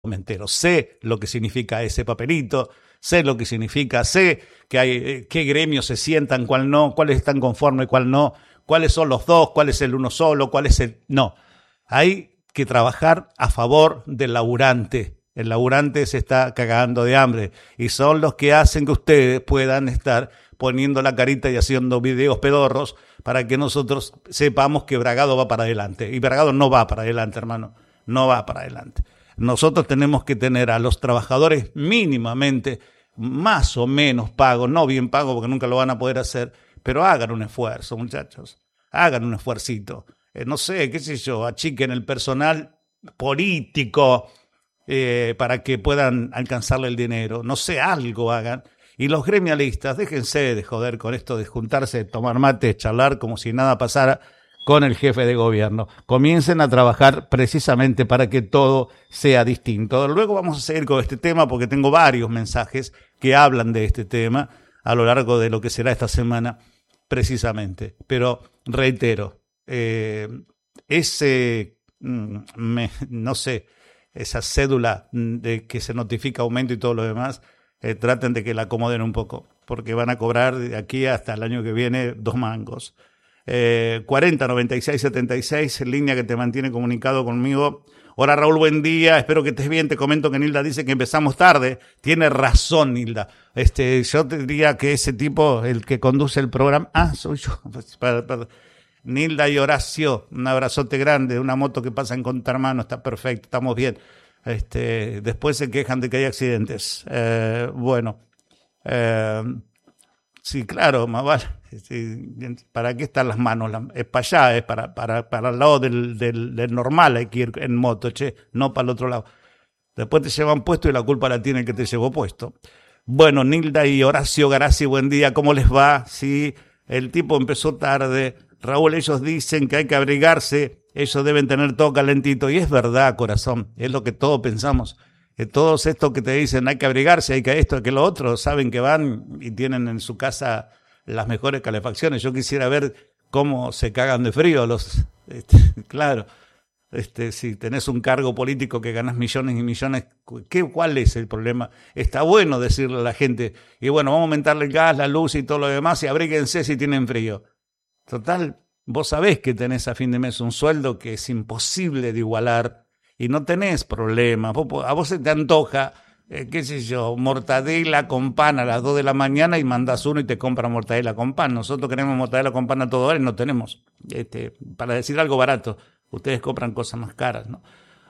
me entero, sé lo que significa ese papelito, sé lo que significa, sé que hay, qué gremios se sientan, cuál no, cuáles están conformes, cuál no, cuáles son los dos, cuál es el uno solo, cuál es el... No, hay que trabajar a favor del laburante. El laburante se está cagando de hambre y son los que hacen que ustedes puedan estar poniendo la carita y haciendo videos pedorros para que nosotros sepamos que Bragado va para adelante. Y Bragado no va para adelante, hermano, no va para adelante. Nosotros tenemos que tener a los trabajadores mínimamente, más o menos pagos, no bien pagos porque nunca lo van a poder hacer, pero hagan un esfuerzo, muchachos, hagan un esfuercito. No sé, qué sé yo, achiquen el personal político para que puedan alcanzarle el dinero, no sé, algo hagan. Y los gremialistas, déjense de joder con esto de juntarse, tomar mate, charlar como si nada pasara con el jefe de gobierno. Comiencen a trabajar precisamente para que todo sea distinto. Luego vamos a seguir con este tema porque tengo varios mensajes que hablan de este tema a lo largo de lo que será esta semana precisamente. Pero reitero, no sé, esa cédula de que se notifica aumento y todo lo demás, traten de que la acomoden un poco, porque van a cobrar de aquí hasta el año que viene 2 mangos. 40 96 76, línea que te mantiene comunicado conmigo. Hola Raúl, buen día, espero que estés bien. Te comento que Nilda dice que empezamos tarde. Tiene razón, Nilda. Yo te diría que ese tipo, el que conduce el programa, soy yo. Perdón. Nilda y Horacio, un abrazote grande, una moto que pasa en contramano, está perfecto, estamos bien. Después se quejan de que hay accidentes. Sí, claro, más vale. ¿Para qué están las manos? Es para allá, es para el lado del normal, hay que ir en moto, no para el otro lado. Después te llevan puesto y la culpa la tiene el que te llevó puesto. Bueno, Nilda y Horacio Garazzi, buen día, ¿cómo les va? Sí, el tipo empezó tarde. Raúl, ellos dicen que hay que abrigarse, ellos deben tener todo calentito. Y es verdad, corazón, es lo que todos pensamos. Que todos estos que te dicen hay que abrigarse, hay que esto, hay que lo otro, saben que van y tienen en su casa las mejores calefacciones. Yo quisiera ver cómo se cagan de frío los... claro, si tenés un cargo político que ganás millones y millones, ¿cuál es el problema? Está bueno decirle a la gente, y bueno, vamos a aumentarle el gas, la luz y todo lo demás, y abríguense si tienen frío. Total, vos sabés que tenés a fin de mes un sueldo que es imposible de igualar y no tenés problemas. A vos se te antoja, qué sé yo, mortadela con pan a las 2 de la mañana y mandás uno y te compra mortadela con pan. Nosotros queremos mortadela con pan a toda hora y no tenemos. Para decir algo barato, ustedes compran cosas más caras, ¿no?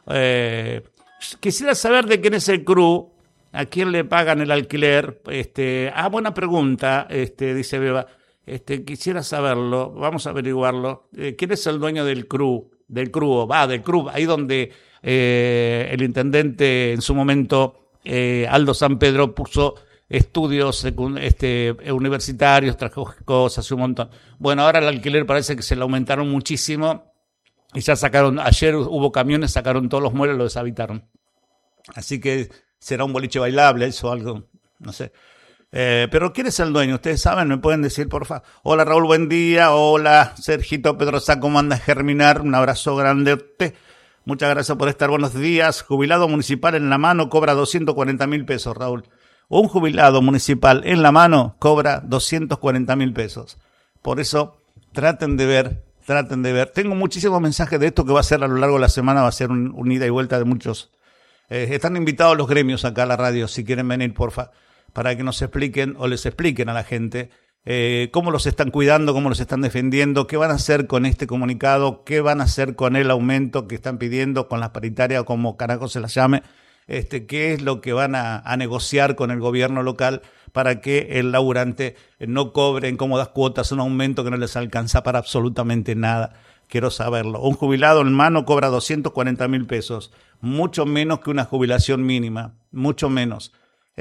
Quisiera saber de quién es el CRU, a quién le pagan el alquiler. Buena pregunta, dice Beba. Quisiera saberlo, vamos a averiguarlo. ¿Quién es el dueño del CRU? Del CRU, ahí donde el intendente en su momento, Aldo San Pedro, puso estudios universitarios, trajo cosas, un montón. Bueno, ahora el alquiler parece que se le aumentaron muchísimo y ya ayer hubo camiones, sacaron todos los muebles, lo deshabitaron. Así que será un boliche bailable, eso algo, no sé. Pero ¿quién es el dueño? Ustedes saben, me pueden decir, por favor. Hola Raúl, buen día. Hola Sergito Pedrosa, ¿cómo andas, Germinar? Un abrazo grande a usted. Muchas gracias por estar, buenos días. Jubilado municipal en la mano cobra 240.000 pesos, Raúl. Un jubilado municipal en la mano cobra 240.000 pesos. Por eso, traten de ver. Tengo muchísimos mensajes de esto que va a ser a lo largo de la semana, va a ser un ida y vuelta de muchos. Están invitados los gremios acá a la radio, si quieren venir, porfa, para que nos expliquen o les expliquen a la gente cómo los están cuidando, cómo los están defendiendo, qué van a hacer con este comunicado, qué van a hacer con el aumento que están pidiendo, con las paritarias o como carajo se las llame, qué es lo que van a negociar con el gobierno local para que el laburante no cobre en cómodas cuotas un aumento que no les alcanza para absolutamente nada. Quiero saberlo. Un jubilado en mano cobra 240.000 pesos, mucho menos que una jubilación mínima, mucho menos.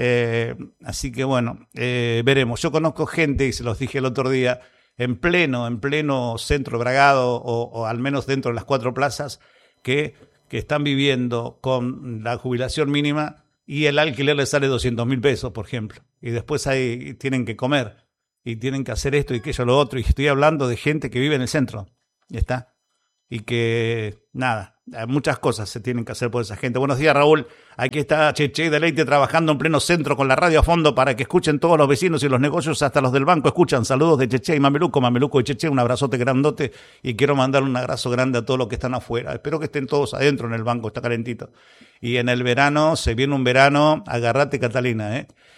Así que bueno, veremos. Yo conozco gente, y se los dije el otro día, en pleno centro de Bragado o al menos dentro de las 4 plazas que están viviendo con la jubilación mínima y el alquiler les sale 200.000 pesos, por ejemplo. Y después ahí tienen que comer y tienen que hacer esto y aquello, lo otro. Y estoy hablando de gente que vive en el centro, ¿ya está? Y que, nada, Muchas cosas se tienen que hacer por esa gente. Buenos días, Raúl. Aquí está Cheche y Deleite trabajando en pleno centro con la radio a fondo para que escuchen todos los vecinos y los negocios, hasta los del banco escuchan. Saludos de Cheche y Mameluco, Mameluco y Cheche, un abrazote grandote y quiero mandar un abrazo grande a todos los que están afuera. Espero que estén todos adentro en el banco, está calentito. Y en el verano, se viene un verano, agárrate Catalina,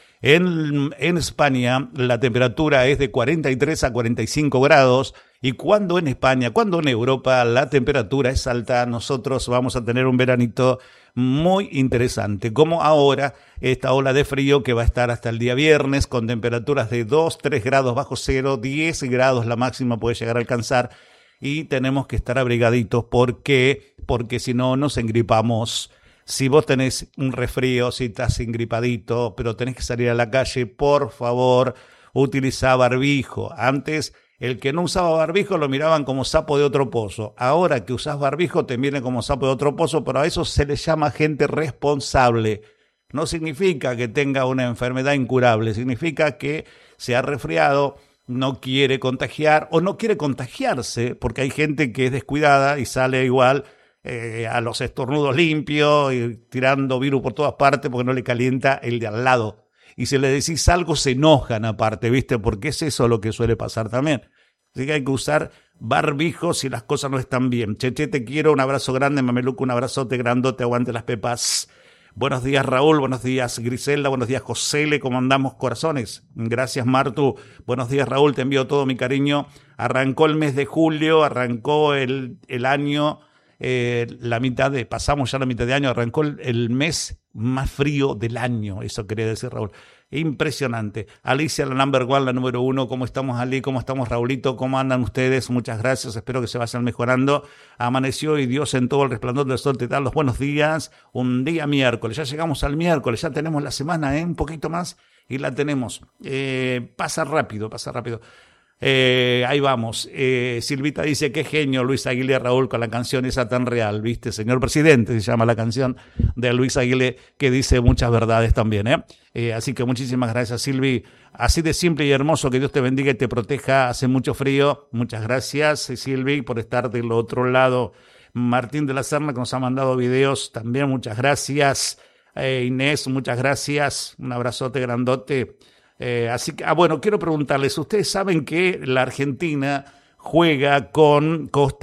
En España la temperatura es de 43 a 45 grados y cuando en España, cuando en Europa la temperatura es alta, nosotros vamos a tener un veranito muy interesante, como ahora esta ola de frío que va a estar hasta el día viernes con temperaturas de 2, 3 grados bajo cero, 10 grados la máxima puede llegar a alcanzar y tenemos que estar abrigaditos porque si no nos engripamos. Si vos tenés un resfrío, si estás engripadito, pero tenés que salir a la calle, por favor, utiliza barbijo. Antes, el que no usaba barbijo lo miraban como sapo de otro pozo. Ahora que usás barbijo te miran como sapo de otro pozo, pero a eso se le llama gente responsable. No significa que tenga una enfermedad incurable, significa que se ha resfriado, no quiere contagiar o no quiere contagiarse, porque hay gente que es descuidada y sale igual a los estornudos limpios y tirando virus por todas partes porque no le calienta el de al lado. Y si le decís algo se enojan aparte, ¿viste? Porque es eso lo que suele pasar también. Así que hay que usar barbijo si las cosas no están bien. Cheche, te quiero, un abrazo grande, Mameluco, un abrazote grandote, aguante las pepas. Buenos días, Raúl, buenos días, Griselda, buenos días, Josele, ¿cómo andamos, corazones? Gracias, Martu. Buenos días, Raúl, te envío todo mi cariño. Arrancó el mes de julio, arrancó el año... pasamos ya la mitad de año, arrancó el mes más frío del año, eso quería decir Raúl. Impresionante. Alicia, la number one, la número 1, ¿cómo estamos, Ali? ¿Cómo estamos, Raulito? ¿Cómo andan ustedes? Muchas gracias, espero que se vayan mejorando. Amaneció y Dios en todo el resplandor del sol te da los buenos días. Un día miércoles, ya llegamos al miércoles, ya tenemos la semana, un poquito más y la tenemos. Pasa rápido, pasa rápido. Ahí vamos. Silvita dice, qué genio Luis Aguilé, Raúl, con la canción esa tan real, ¿viste? Señor Presidente, se llama la canción de Luis Aguilé, que dice muchas verdades también, así que muchísimas gracias, Silvi. Así de simple y hermoso, que Dios te bendiga y te proteja. Hace mucho frío. Muchas gracias, Silvi, por estar del otro lado. Martín de la Serna, que nos ha mandado videos, también muchas gracias. Inés, muchas gracias. Un abrazote grandote. Así que, bueno, quiero preguntarles, ¿ustedes saben que la Argentina juega con con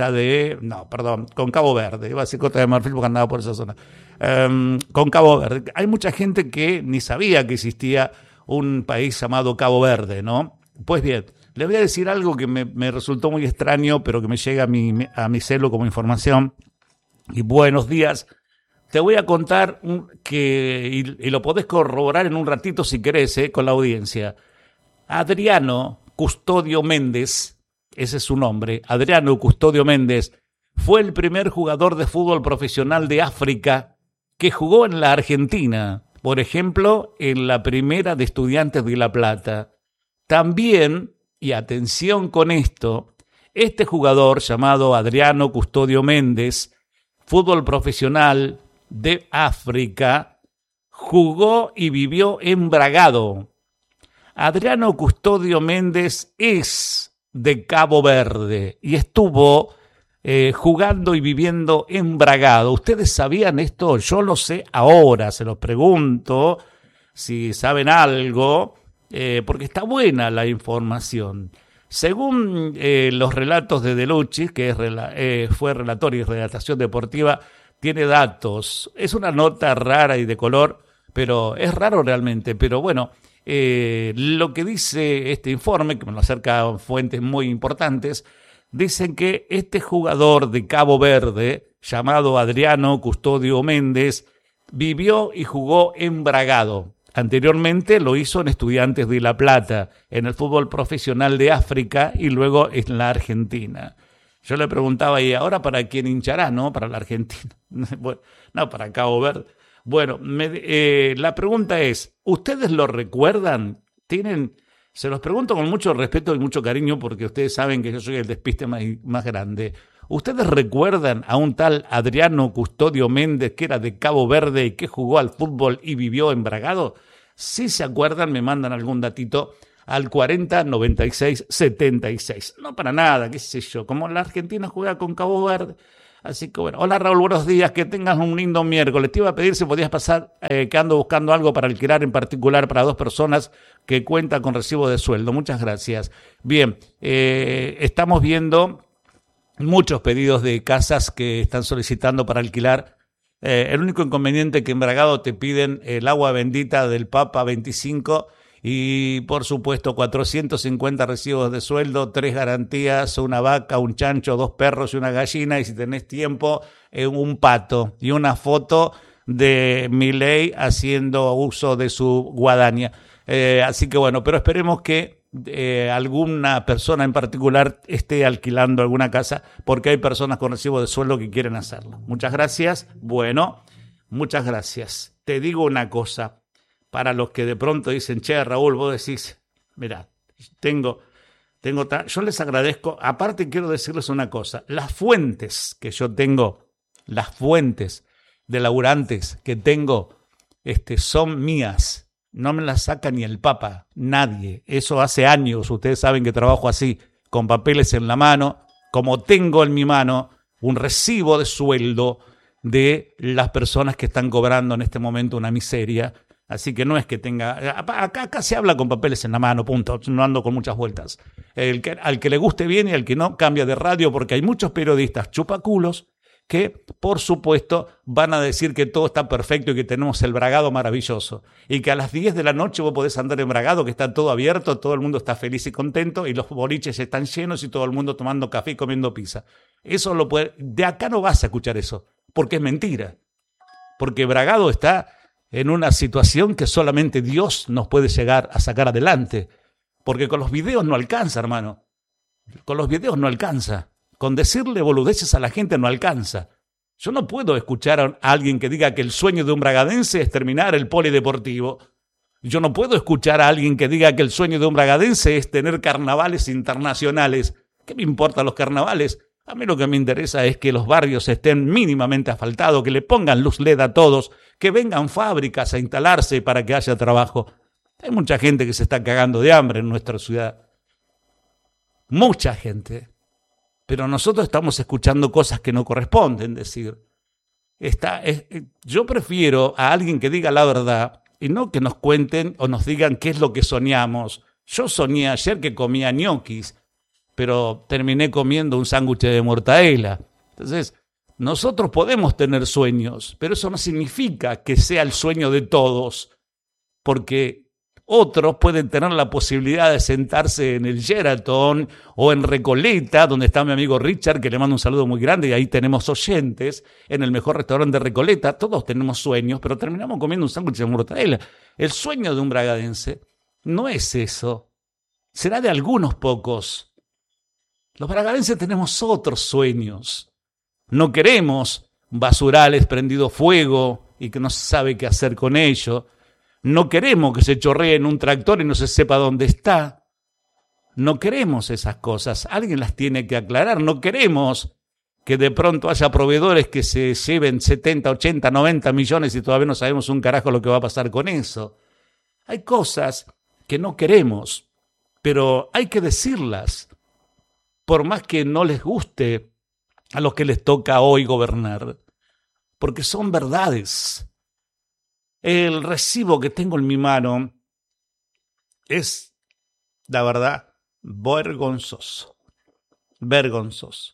Cabo Verde? Iba a decir Costa de Marfil porque andaba por esa zona. Con Cabo Verde. Hay mucha gente que ni sabía que existía un país llamado Cabo Verde, ¿no? Pues bien, les voy a decir algo que me resultó muy extraño, pero que me llega a mi celo como información. Y buenos días. Te voy a contar y lo podés corroborar en un ratito si querés, con la audiencia. Adriano Custodio Méndez, ese es su nombre, Adriano Custodio Méndez, fue el primer jugador de fútbol profesional de África que jugó en la Argentina, por ejemplo, en la primera de Estudiantes de La Plata. También, y atención con esto, este jugador llamado Adriano Custodio Méndez, fútbol profesional de África, jugó y vivió en Bragado. Adriano Custodio Méndez es de Cabo Verde y estuvo jugando y viviendo en Bragado. ¿Ustedes sabían esto? Yo lo sé ahora, se los pregunto si saben algo, porque está buena la información. Según los relatos de Delucchi, que fue relator y redactación deportiva, tiene datos. Es una nota rara y de color, pero es raro realmente. Pero bueno, lo que dice este informe, que me lo acerca fuentes muy importantes, dicen que este jugador de Cabo Verde, llamado Adriano Custodio Méndez, vivió y jugó en Bragado. Anteriormente lo hizo en Estudiantes de La Plata, en el fútbol profesional de África y luego en la Argentina. Yo le preguntaba, ¿y ahora para quién hinchará, no? Para la Argentina. Bueno, no, para Cabo Verde. Bueno, la pregunta es, ¿ustedes lo recuerdan? Se los pregunto con mucho respeto y mucho cariño porque ustedes saben que yo soy el despiste más grande. ¿Ustedes recuerdan a un tal Adriano Custodio Méndez que era de Cabo Verde y que jugó al fútbol y vivió en Bragado? Si se acuerdan, me mandan algún datito al 40 96 76. No para nada, qué sé yo. Como la Argentina juega con Cabo Verde, Así que bueno, hola Raúl, buenos días, que tengas un lindo miércoles. Te iba a pedir si podías pasar, que ando buscando algo para alquilar en particular para 2 personas que cuentan con recibo de sueldo. Muchas gracias. Bien, estamos viendo muchos pedidos de casas que están solicitando para alquilar. El único inconveniente es que en Bragado te piden el agua bendita del Papa 25 y por supuesto 450 recibos de sueldo, 3 garantías, una vaca, un chancho, 2 perros y una gallina, y si tenés tiempo, un pato y una foto de Milei haciendo uso de su guadaña. Así que bueno, pero esperemos que alguna persona en particular esté alquilando alguna casa, porque hay personas con recibo de sueldo que quieren hacerlo. Muchas gracias. Bueno, muchas gracias. Te digo una cosa. Para los que de pronto dicen, che, Raúl, vos decís, mira, yo les agradezco. Aparte quiero decirles una cosa, las fuentes que yo tengo, las fuentes de laburantes que tengo, son mías. No me las saca ni el Papa, nadie. Eso hace años, ustedes saben que trabajo así, con papeles en la mano, como tengo en mi mano un recibo de sueldo de las personas que están cobrando en este momento una miseria. Así que no es que tenga... Acá se habla con papeles en la mano, punto. No ando con muchas vueltas. Al que le guste bien y al que no, cambia de radio, porque hay muchos periodistas chupaculos que, por supuesto, van a decir que todo está perfecto y que tenemos el Bragado maravilloso. Y que a las 10 de la noche vos podés andar en Bragado, que está todo abierto, todo el mundo está feliz y contento, y los boliches están llenos y todo el mundo tomando café y comiendo pizza. Eso lo puede... De acá no vas a escuchar eso, porque es mentira. Porque Bragado está en una situación que solamente Dios nos puede llegar a sacar adelante. Porque con los videos no alcanza, hermano. Con los videos no alcanza. Con decirle boludeces a la gente no alcanza. Yo no puedo escuchar a alguien que diga que el sueño de un bragadense es terminar el polideportivo. Yo no puedo escuchar a alguien que diga que el sueño de un bragadense es tener carnavales internacionales. ¿Qué me importan los carnavales? A mí lo que me interesa es que los barrios estén mínimamente asfaltados, que le pongan luz LED a todos, que vengan fábricas a instalarse para que haya trabajo. Hay mucha gente que se está cagando de hambre en nuestra ciudad. Mucha gente. Pero nosotros estamos escuchando cosas que no corresponden decir. Yo prefiero a alguien que diga la verdad y no que nos cuenten o nos digan qué es lo que soñamos. Yo soñé ayer que comía ñoquis, pero terminé comiendo un sándwich de mortadela. Entonces, nosotros podemos tener sueños, pero eso no significa que sea el sueño de todos, porque otros pueden tener la posibilidad de sentarse en el Sheraton o en Recoleta, donde está mi amigo Richard, que le mando un saludo muy grande, y ahí tenemos oyentes, en el mejor restaurante de Recoleta. Todos tenemos sueños, pero terminamos comiendo un sándwich de mortadela. El sueño de un bragadense no es eso. Será de algunos pocos. Los bragadenses tenemos otros sueños. No queremos basurales prendido fuego y que no se sabe qué hacer con ello. No queremos que se chorree en un tractor y no se sepa dónde está. No queremos esas cosas. Alguien las tiene que aclarar. No queremos que de pronto haya proveedores que se lleven 70, 80, 90 millones y todavía no sabemos un carajo lo que va a pasar con eso. Hay cosas que no queremos, pero hay que decirlas. Por más que no les guste a los que les toca hoy gobernar, porque son verdades. El recibo que tengo en mi mano es, la verdad, vergonzoso. Vergonzoso.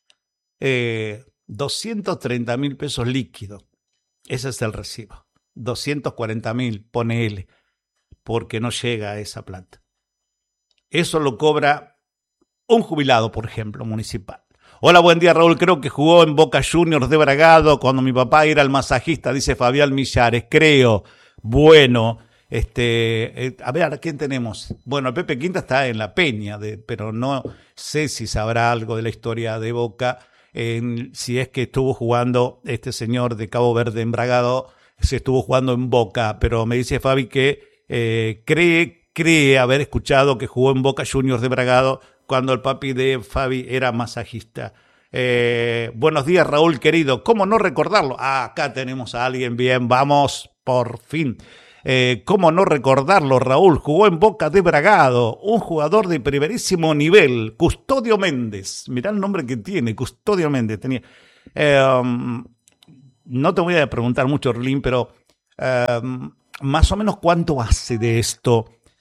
230.000 pesos líquidos. Ese es el recibo. 240.000, ponele, porque no llega a esa plata. Eso lo cobra un jubilado, por ejemplo, municipal. Hola, buen día, Raúl. Creo que jugó en Boca Juniors de Bragado cuando mi papá era el masajista, dice Fabián Millares. Creo. Bueno, a ver, ¿a quién tenemos? Bueno, el Pepe Quinta está en la Peña, pero no sé si sabrá algo de la historia de Boca, si es que estuvo jugando este señor de Cabo Verde en Bragado, se estuvo jugando en Boca, pero me dice Fabi que cree haber escuchado que jugó en Boca Juniors de Bragado cuando el papi de Fabi era masajista. Buenos días, Raúl, querido. ¿Cómo no recordarlo? Acá tenemos a alguien bien. Vamos, por fin. ¿Cómo no recordarlo, Raúl? Jugó en Boca de Bragado. Un jugador de primerísimo nivel. Custodio Méndez. Mirá el nombre que tiene. Custodio Méndez. Tenía No te voy a preguntar mucho, Orlín, pero más o menos cuánto hace de esto.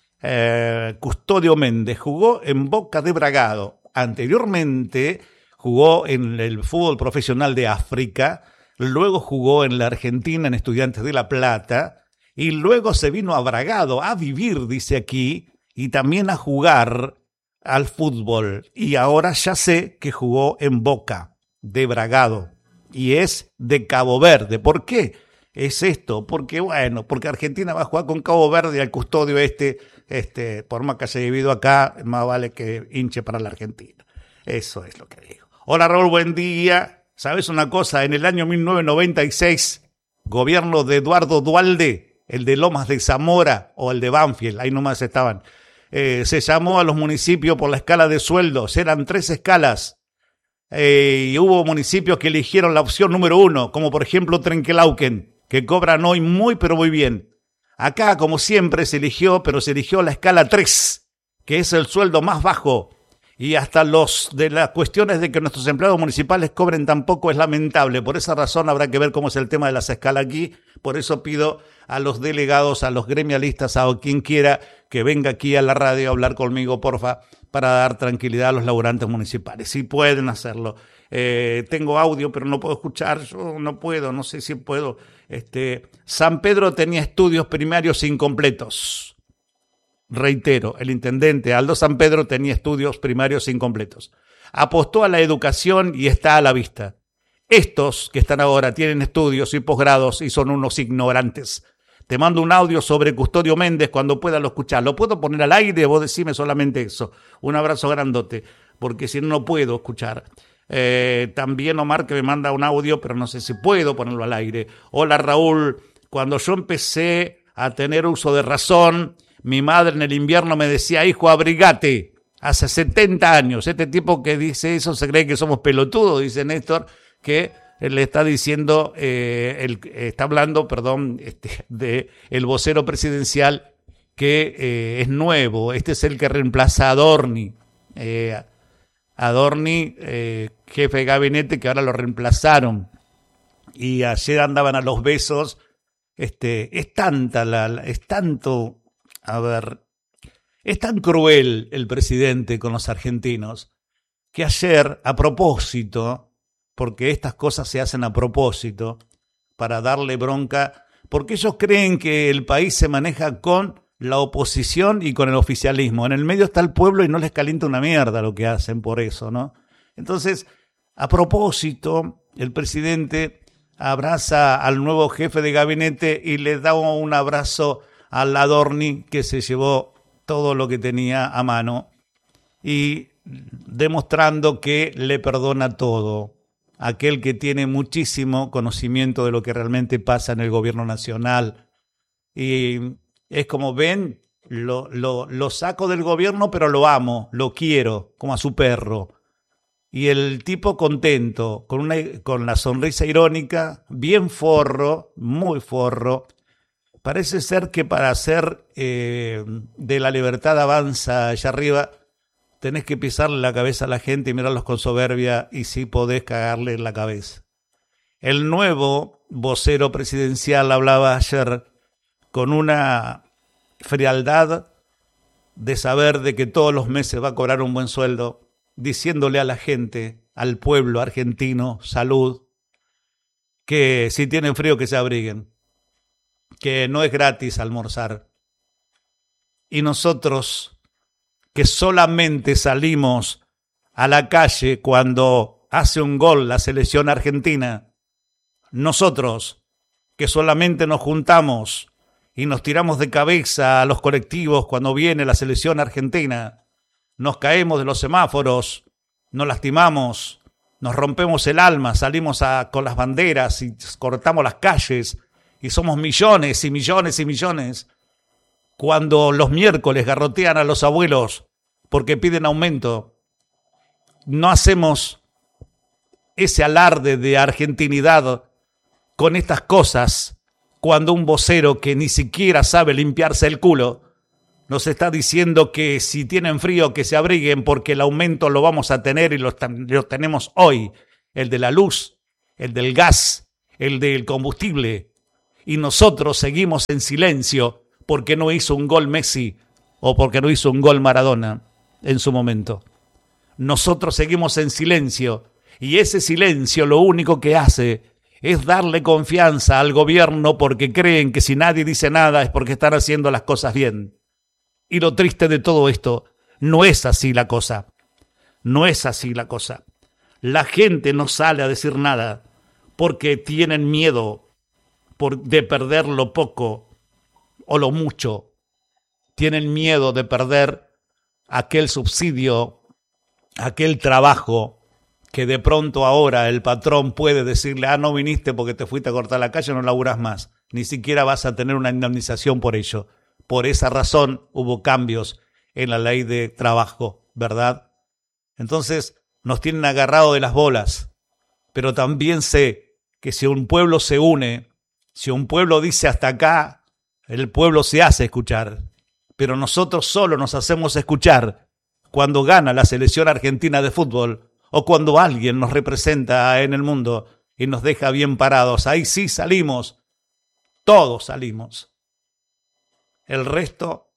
Custodio Méndez jugó en Boca de Bragado. Anteriormente jugó en el fútbol profesional de África, luego jugó en la Argentina en Estudiantes de La Plata y luego se vino a Bragado a vivir, dice aquí, y también a jugar al fútbol. Y ahora ya sé que jugó en Boca de Bragado y es de Cabo Verde. ¿Por qué es esto? Porque Argentina va a jugar con Cabo Verde y al Custodio por más que haya vivido acá, más vale que hinche para la Argentina. Eso es lo que digo. Hola Raúl, buen día. ¿Sabes una cosa? En el año 1996, gobierno de Eduardo Duhalde, el de Lomas de Zamora o el de Banfield, ahí nomás estaban, se llamó a los municipios por la escala de sueldos, eran 3 escalas, y hubo municipios que eligieron la opción número 1, como por ejemplo Trenquelauquen, que cobran hoy muy pero muy bien. Acá, como siempre, se eligió la escala 3, que es el sueldo más bajo. Y hasta de las cuestiones de que nuestros empleados municipales cobren tampoco es lamentable. Por esa razón habrá que ver cómo es el tema de las escalas aquí. Por eso pido a los delegados, a los gremialistas, a quien quiera que venga aquí a la radio a hablar conmigo, porfa, para dar tranquilidad a los laburantes municipales. Si pueden hacerlo. Tengo audio, pero no puedo escuchar. Yo no puedo, no sé si puedo. San Pedro tenía estudios primarios incompletos. Reitero, el intendente Aldo San Pedro tenía estudios primarios incompletos. Apostó a la educación y está a la vista. Estos que están ahora tienen estudios y posgrados y son unos ignorantes. Te mando un audio sobre Custodio Méndez cuando pueda lo escuchar. ¿Lo puedo poner al aire? Vos decime solamente eso. Un abrazo grandote, porque si no, no puedo escuchar. También Omar que me manda un audio, pero no sé si puedo ponerlo al aire. Hola Raúl, cuando yo empecé a tener uso de razón, mi madre en el invierno me decía, hijo, abrigate. Hace 70 años. Este tipo que dice eso se cree que somos pelotudos, dice Néstor, que le está diciendo, está hablando, de el vocero presidencial que es nuevo. Este es el que reemplaza a Adorni. Adorni, jefe de gabinete, que ahora lo reemplazaron. Y ayer andaban a los besos. Es tan cruel el presidente con los argentinos que ayer, a propósito, porque estas cosas se hacen a propósito, para darle bronca, porque ellos creen que el país se maneja con la oposición y con el oficialismo. En el medio está el pueblo y no les calienta una mierda lo que hacen por eso, ¿no? Entonces, a propósito, el presidente abraza al nuevo jefe de gabinete y le da un abrazo al Adorni, que se llevó todo lo que tenía a mano y demostrando que le perdona todo. Aquel que tiene muchísimo conocimiento de lo que realmente pasa en el gobierno nacional. Y es como ven, lo saco del gobierno, pero lo amo, lo quiero, como a su perro. Y el tipo contento, con la sonrisa irónica, bien forro, muy forro. Parece ser que para hacer de la libertad avanza allá arriba, tenés que pisarle la cabeza a la gente y mirarlos con soberbia y sí podés cagarle en la cabeza. El nuevo vocero presidencial hablaba ayer con una frialdad de saber de que todos los meses va a cobrar un buen sueldo, diciéndole a la gente, al pueblo argentino, salud, que si tienen frío que se abriguen, que no es gratis almorzar. Y nosotros, que solamente salimos a la calle cuando hace un gol la selección argentina, nosotros, que solamente nos juntamos y nos tiramos de cabeza a los colectivos cuando viene la selección argentina, nos caemos de los semáforos, nos lastimamos, nos rompemos el alma, salimos con las banderas y cortamos las calles y somos millones y millones y millones. Cuando los miércoles garrotean a los abuelos porque piden aumento, no hacemos ese alarde de argentinidad con estas cosas cuando un vocero que ni siquiera sabe limpiarse el culo nos está diciendo que si tienen frío que se abriguen porque el aumento lo vamos a tener y lo tenemos hoy, el de la luz, el del gas, el del combustible, y nosotros seguimos en silencio porque no hizo un gol Messi o porque no hizo un gol Maradona en su momento. Nosotros seguimos en silencio y ese silencio lo único que hace es darle confianza al gobierno porque creen que si nadie dice nada es porque están haciendo las cosas bien. Y lo triste de todo esto, no es así la cosa. No es así la cosa. La gente no sale a decir nada porque tienen miedo de perder lo poco o lo mucho. Tienen miedo de perder aquel subsidio, aquel trabajo que de pronto ahora el patrón puede decirle, no viniste porque te fuiste a cortar la calle, no laburas más. Ni siquiera vas a tener una indemnización por ello. Por esa razón hubo cambios en la ley de trabajo, ¿verdad? Entonces nos tienen agarrado de las bolas. Pero también sé que si un pueblo se une, si un pueblo dice hasta acá, el pueblo se hace escuchar. Pero nosotros solo nos hacemos escuchar cuando gana la selección argentina de fútbol o cuando alguien nos representa en el mundo y nos deja bien parados. Ahí sí salimos, todos salimos. El resto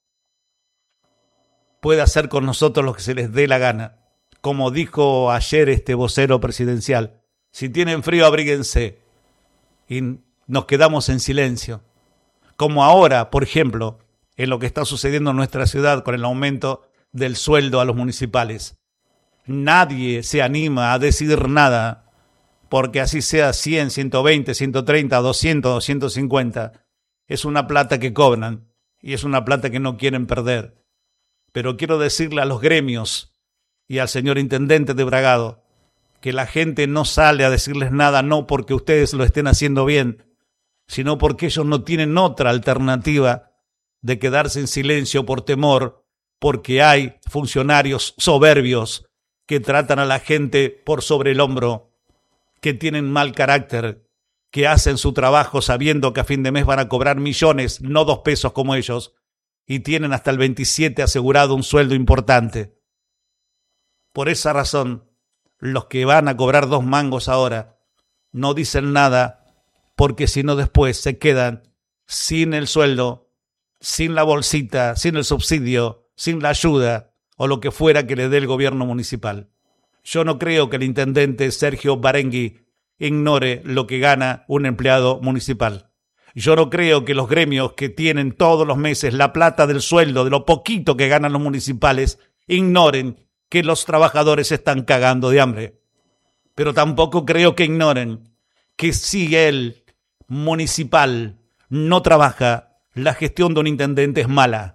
puede hacer con nosotros lo que se les dé la gana. Como dijo ayer este vocero presidencial, si tienen frío abríguense y nos quedamos en silencio. Como ahora, por ejemplo, en lo que está sucediendo en nuestra ciudad con el aumento del sueldo a los municipales. Nadie se anima a decir nada, porque así sea 100, 120, 130, 200, 250, es una plata que cobran y es una plata que no quieren perder. Pero quiero decirle a los gremios y al señor intendente de Bragado que la gente no sale a decirles nada, no porque ustedes lo estén haciendo bien, sino porque ellos no tienen otra alternativa de quedarse en silencio por temor, porque hay funcionarios soberbios que tratan a la gente por sobre el hombro, que tienen mal carácter, que hacen su trabajo sabiendo que a fin de mes van a cobrar millones, no 2 pesos como ellos, y tienen hasta el 27 asegurado un sueldo importante. Por esa razón, los que van a cobrar 2 mangos ahora no dicen nada, porque si no después se quedan sin el sueldo, sin la bolsita, sin el subsidio, sin la ayuda o lo que fuera que le dé el gobierno municipal. Yo no creo que el intendente Sergio Barengui ignore lo que gana un empleado municipal. Yo no creo que los gremios que tienen todos los meses la plata del sueldo, de lo poquito que ganan los municipales, ignoren que los trabajadores están cagando de hambre. Pero tampoco creo que ignoren que si el municipal no trabaja, la gestión de un intendente es mala.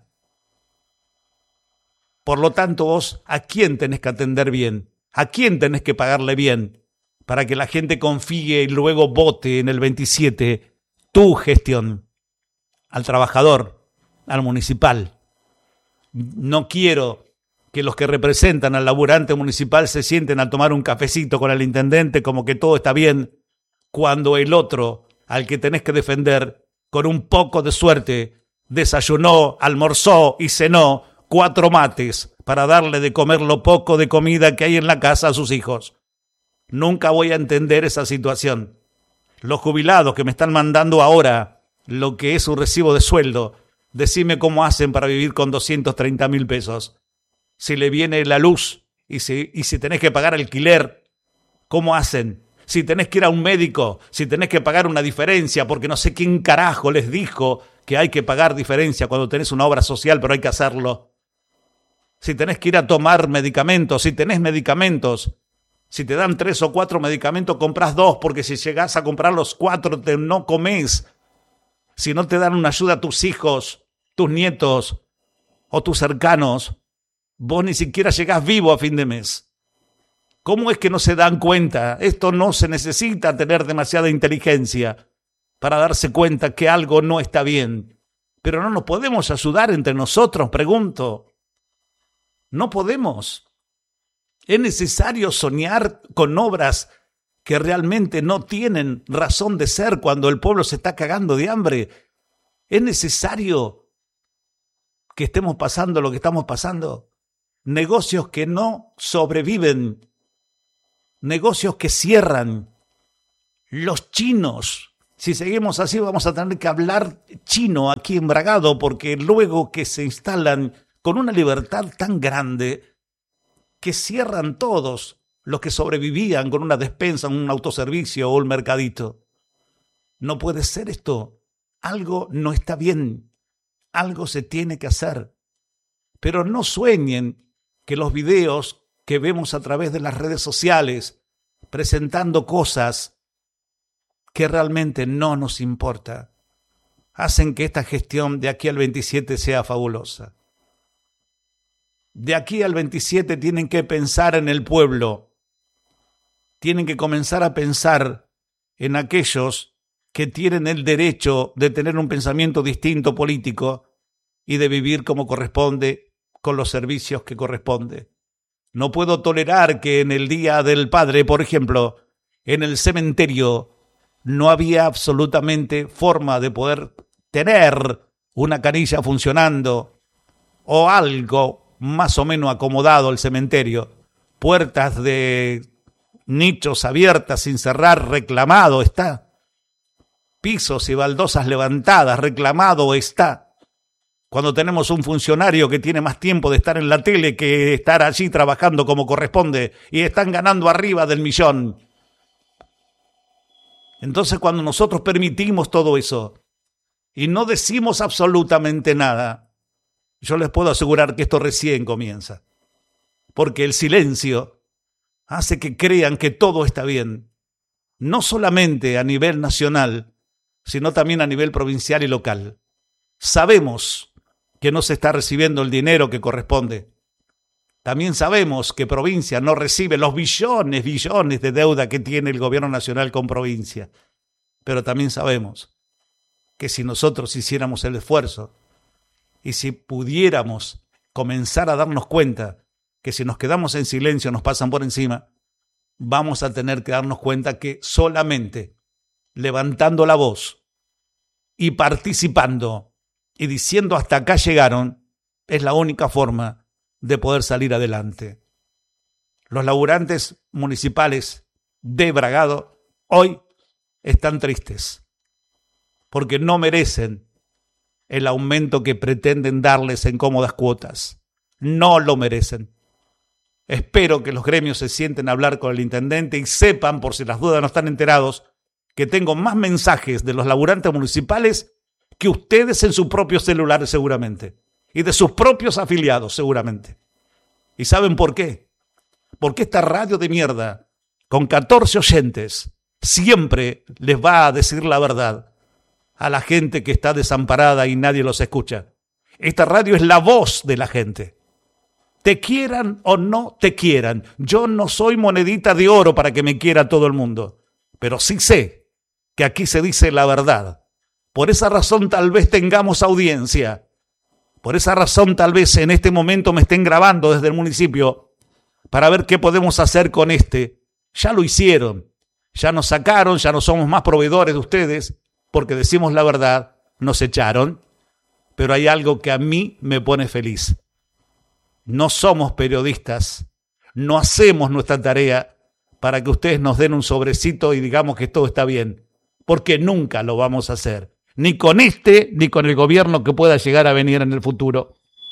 Por lo tanto, vos, ¿a quién tenés que atender bien? ¿A quién tenés que pagarle bien? Para que la gente confíe y luego vote en el 27 tu gestión. Al trabajador, al municipal. No quiero que los que representan al laburante municipal se sienten a tomar un cafecito con el intendente como que todo está bien, cuando el otro, al que tenés que defender, con un poco de suerte, desayunó, almorzó y cenó 4 mates para darle de comer lo poco de comida que hay en la casa a sus hijos. Nunca voy a entender esa situación. Los jubilados que me están mandando ahora lo que es su recibo de sueldo, decime cómo hacen para vivir con 230.000 pesos. Si le viene la luz y si tenés que pagar alquiler, ¿cómo hacen? Si tenés que ir a un médico, si tenés que pagar una diferencia, porque no sé quién carajo les dijo que hay que pagar diferencia cuando tenés una obra social, pero hay que hacerlo. Si tenés que ir a tomar medicamentos, si tenés medicamentos, si te dan 3 o 4 medicamentos, comprás 2, porque si llegás a comprar los 4, no comés. Si no te dan una ayuda a tus hijos, tus nietos o tus cercanos, vos ni siquiera llegás vivo a fin de mes. ¿Cómo es que no se dan cuenta? Esto no se necesita tener demasiada inteligencia para darse cuenta que algo no está bien. Pero no nos podemos ayudar entre nosotros, pregunto. No podemos. Es necesario soñar con obras que realmente no tienen razón de ser cuando el pueblo se está cagando de hambre. Es necesario que estemos pasando lo que estamos pasando. Negocios que no sobreviven. Negocios que cierran. Los chinos. Si seguimos así vamos a tener que hablar chino aquí en Bragado, porque luego que se instalan con una libertad tan grande que cierran todos los que sobrevivían con una despensa, un autoservicio o un mercadito. No puede ser esto. Algo no está bien. Algo se tiene que hacer. Pero no sueñen que los videos que vemos a través de las redes sociales presentando cosas que realmente no nos importa, hacen que esta gestión de aquí al 27 sea fabulosa. De aquí al 27 tienen que pensar en el pueblo, tienen que comenzar a pensar en aquellos que tienen el derecho de tener un pensamiento distinto político y de vivir como corresponde, con los servicios que corresponde. No puedo tolerar que en el Día del Padre, por ejemplo, en el cementerio, no había absolutamente forma de poder tener una canilla funcionando o algo más o menos acomodado el cementerio. Puertas de nichos abiertas sin cerrar, reclamado está. Pisos y baldosas levantadas, reclamado está. Cuando tenemos un funcionario que tiene más tiempo de estar en la tele que estar allí trabajando como corresponde y están ganando arriba del millón. Entonces, cuando nosotros permitimos todo eso y no decimos absolutamente nada, yo les puedo asegurar que esto recién comienza. Porque el silencio hace que crean que todo está bien, no solamente a nivel nacional, sino también a nivel provincial y local. Sabemos que no se está recibiendo el dinero que corresponde. También sabemos que provincia no recibe los billones de deuda que tiene el gobierno nacional con provincia. Pero también sabemos que si nosotros hiciéramos el esfuerzo y si pudiéramos comenzar a darnos cuenta que si nos quedamos en silencio nos pasan por encima, vamos a tener que darnos cuenta que solamente levantando la voz y participando y diciendo hasta acá llegaron es la única forma de poder salir adelante. Los laburantes municipales de Bragado hoy están tristes porque no merecen el aumento que pretenden darles en cómodas cuotas. No lo merecen. Espero que los gremios se sienten a hablar con el intendente y sepan, por si las dudas no están enterados, que tengo más mensajes de los laburantes municipales que ustedes en sus propios celulares seguramente. Y de sus propios afiliados, seguramente. ¿Y saben por qué? Porque esta radio de mierda, con 14 oyentes, siempre les va a decir la verdad a la gente que está desamparada y nadie los escucha. Esta radio es la voz de la gente. Te quieran o no te quieran. Yo no soy monedita de oro para que me quiera todo el mundo. Pero sí sé que aquí se dice la verdad. Por esa razón tal vez tengamos audiencia. Por esa razón tal vez en este momento me estén grabando desde el municipio para ver qué podemos hacer con este. Ya lo hicieron, ya nos sacaron, ya no somos más proveedores de ustedes porque decimos la verdad, nos echaron. Pero hay algo que a mí me pone feliz. No somos periodistas, no hacemos nuestra tarea para que ustedes nos den un sobrecito y digamos que todo está bien, porque nunca lo vamos a hacer. Ni con este, ni con el gobierno que pueda llegar a venir en el futuro.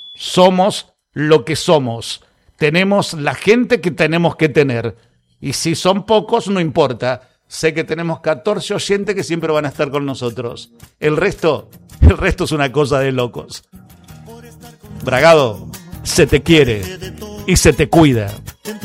Somos lo que somos. Tenemos la gente que tenemos que tener. Y si son pocos, no importa. Sé que tenemos 14 oyentes que siempre van a estar con nosotros. El resto es una cosa de locos. Bragado, se te quiere y se te cuida.